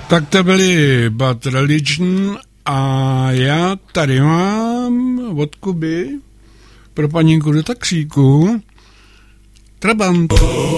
Tak to byly Bad Religion a já tady mám od Kuby pro paninku do taxíku Trabant.